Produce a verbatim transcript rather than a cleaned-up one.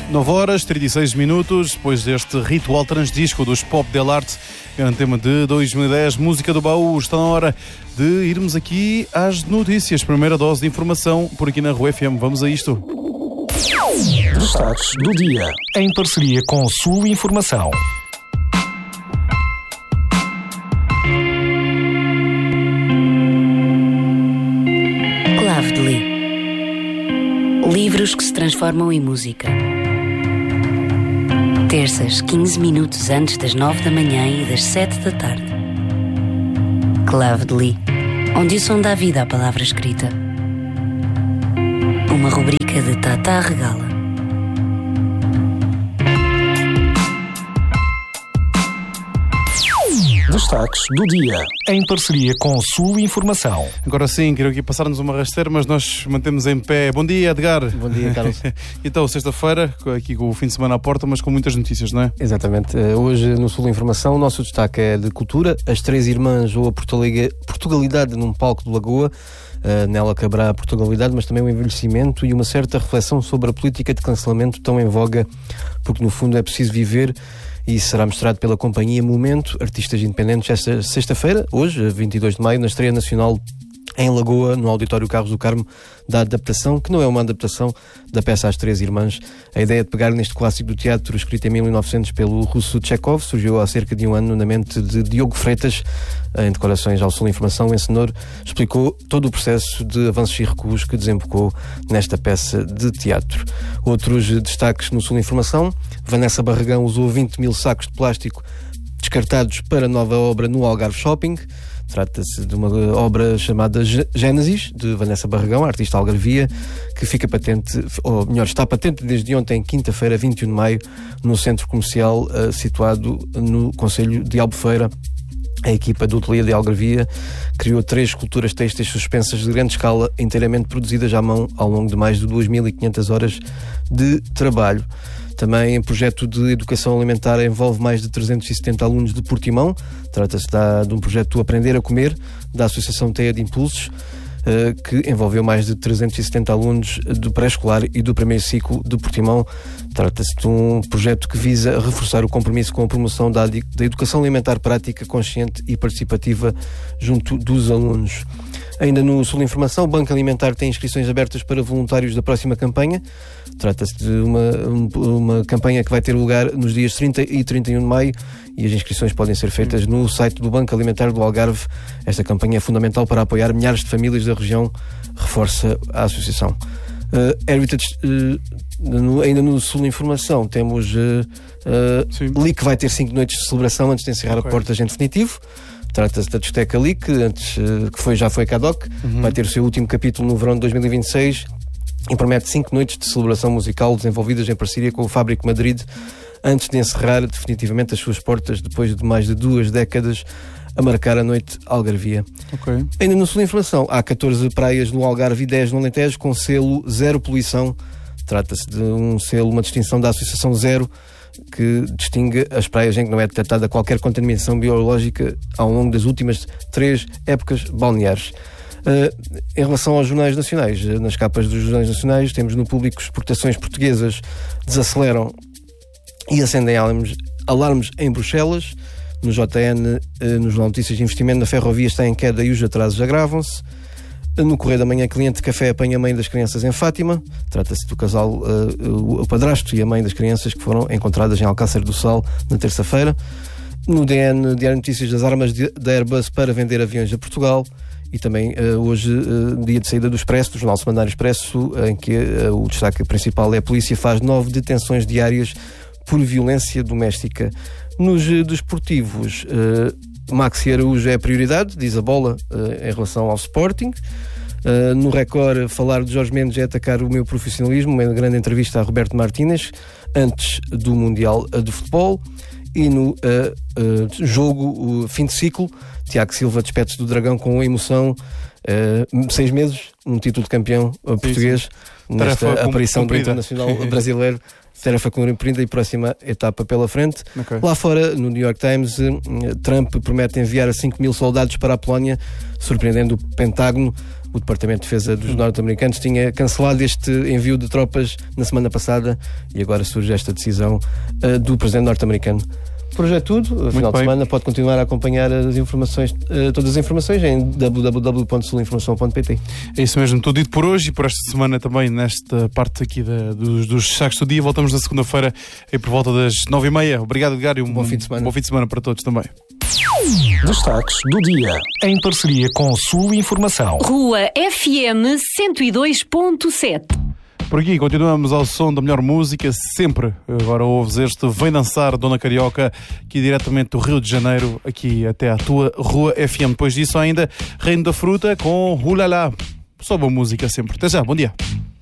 nove horas, trinta e seis minutos, depois deste ritual transdisco dos Pop Del Arte, grande tema de dois mil e dez, música do baú. Está na hora de irmos aqui às notícias. Primeira dose de informação por aqui na Rua F M. Vamos a isto. Destaques do dia, em parceria com Sul Informação. Clave de Lis. Livros que se transformam em música. Terças, quinze minutos antes das nove da manhã e das sete da tarde. Clave de Lis, onde o som dá vida à palavra escrita. Uma rubrica de Tata Regala. Destaques do dia, em parceria com Sul Informação. Agora sim, quero aqui passar-nos uma rasteira, mas nós mantemos em pé. Bom dia, Edgar. Bom dia, Carlos. Então, sexta-feira, aqui com o fim de semana à porta, mas com muitas notícias, não é? Exatamente. Hoje, no Sul Informação, o nosso destaque é de cultura. As Três Irmãs ou a Portugalidade num palco de Lagoa. Uh, nela caberá a Portugalidade, mas também o envelhecimento e uma certa reflexão sobre a política de cancelamento tão em voga, porque no fundo é preciso viver, e será mostrado pela companhia Momento, artistas independentes, esta sexta-feira, hoje, vinte e dois de maio, na estreia nacional em Lagoa, no Auditório Carlos do Carmo, da adaptação, que não é uma adaptação da peça As Três Irmãs. A ideia de pegar neste clássico do teatro, escrito em mil e novecentos pelo russo Chekhov, surgiu há cerca de um ano na mente de Diogo Freitas. Em declarações ao Sul Informação, o encenador explicou todo o processo de avanços e recuos que desembocou nesta peça de teatro. Outros destaques no Sul Informação: Vanessa Barragão usou vinte mil sacos de plástico descartados para nova obra no Algarve Shopping. Trata-se de uma obra chamada Gênesis, de Vanessa Barragão, artista algarvia, que fica patente, ou melhor, está patente desde ontem, quinta-feira, vinte e um de maio, no centro comercial uh, situado no concelho de Albufeira. A equipa do Ateliê de Algarvia criou três esculturas têxteis suspensas de grande escala, inteiramente produzidas à mão ao longo de mais de duas mil e quinhentas horas de trabalho. Também em projeto de educação alimentar envolve mais de trezentos e setenta alunos de Portimão. Trata-se de, de um projeto Aprender a Comer, da Associação Teia de Impulsos, uh, que envolveu mais de trezentos e setenta alunos do pré-escolar e do primeiro ciclo de Portimão. Trata-se de um projeto que visa reforçar o compromisso com a promoção da, da educação alimentar prática, consciente e participativa junto dos alunos. Ainda no Sul Informação, o Banco Alimentar tem inscrições abertas para voluntários da próxima campanha. Trata-se de uma, uma campanha que vai ter lugar nos dias trinta e trinta e um de maio, e as inscrições podem ser feitas no site do Banco Alimentar do Algarve. Esta campanha é fundamental para apoiar milhares de famílias da região, reforça a associação. Uh, Heritage, uh, no, ainda no Sul Informação, temos uh, uh, Lis, que vai ter cinco noites de celebração antes de encerrar okay. a portas em definitivo. Trata-se da discoteca Lis, que antes uh, que foi, já foi Cadoc, uhum. vai ter o seu último capítulo no verão de dois mil e vinte e seis e promete cinco noites de celebração musical desenvolvidas em parceria com o Fábrico Madrid, antes de encerrar definitivamente as suas portas depois de mais de duas décadas a marcar a noite algarvia. Okay. Ainda no Sul Informação, há catorze praias no Algarve e dez no Alentejo com selo Zero Poluição. Trata-se de um selo, uma distinção da Associação Zero, que distingue as praias em que não é detectada qualquer contaminação biológica ao longo das últimas três épocas balneares. Uh, em relação aos jornais nacionais, uh, nas capas dos jornais nacionais temos no público: exportações portuguesas desaceleram e acendem alarmes, alarmes em Bruxelas. No J N, uh, nos Notícias de Investimento, na ferrovia está em queda e os atrasos agravam-se. No Correio da Manhã, cliente de café apanha a mãe das crianças em Fátima. Trata-se do casal, uh, o padrasto e a mãe das crianças, que foram encontradas em Alcácer do Sal na terça-feira. No D N, Diário de Notícias, das armas de, da Airbus para vender aviões a Portugal. E também uh, hoje, uh, dia de saída do Expresso, do Jornal Semanário Expresso, em que uh, o destaque principal é: a polícia faz nove detenções diárias por violência doméstica. Nos uh, desportivos, uh, Maxi Araújo é a prioridade, diz a Bola, uh, em relação ao Sporting. Uh, no Record, falar de Jorge Mendes é atacar o meu profissionalismo, uma grande entrevista a Roberto Martínez antes do Mundial de Futebol. E no uh, uh, jogo, o fim de ciclo, Tiago Silva despede-se do Dragão com emoção. Uh, seis meses, um título de campeão uh, português, sim, sim. nesta tarefa aparição do Internacional brasileiro. Tarefa cumprida e próxima etapa pela frente. Okay. Lá fora, no New York Times, Trump promete enviar cinco mil soldados para a Polónia, surpreendendo o Pentágono. o Departamento de Defesa dos norte-americanos tinha cancelado este envio de tropas na semana passada e agora surge esta decisão uh, do Presidente norte-americano. Por hoje é tudo. A final de semana pode continuar a acompanhar as informações, uh, todas as informações em w w w ponto sul informação ponto p t. É isso mesmo, tudo dito por hoje e por esta semana também, nesta parte aqui da, dos, dos destaques do dia. Voltamos na segunda-feira aí por volta das nove e meia. Obrigado, Edgar, e um bom fim de semana. Bom fim de semana para todos também. Destaques do dia, em parceria com Sul Informação. Rua F M cento e dois ponto sete. Por aqui continuamos ao som da melhor música sempre. Agora ouves este Vem Dançar, Dona Carioca, aqui diretamente do Rio de Janeiro, aqui até à tua Rua F M. Depois disso ainda Reino da Fruta com Hulala. Só boa música sempre. Até já, bom dia.